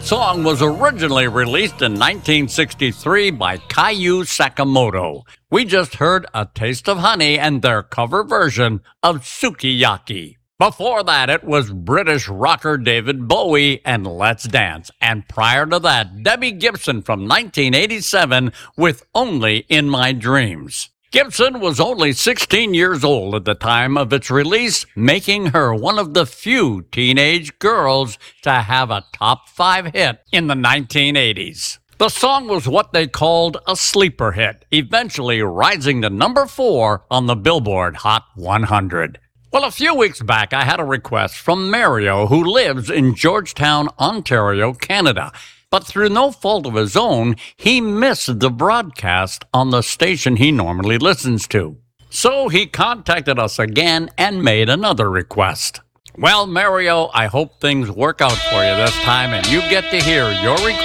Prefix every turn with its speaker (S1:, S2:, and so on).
S1: song was originally released in 1963 by Caillou Sakamoto. We just heard A Taste of Honey and their cover version of Sukiyaki. Before that, it was British rocker David Bowie and Let's Dance. And prior to that, Debbie Gibson from 1987 with Only in My Dreams. Gibson was only 16 years old at the time of its release, making her one of the few teenage girls to have a top 5 hit in the 1980s. The song was what they called a sleeper hit, eventually rising to number 4 on the Billboard Hot 100. Well, a few weeks back, I had a request from Mario, who lives in Georgetown, Ontario, Canada. But through no fault of his own, he missed the broadcast on the station he normally listens to. So he contacted us again and made another request. Well, Mario, I hope things work out for you this time and you get to hear your request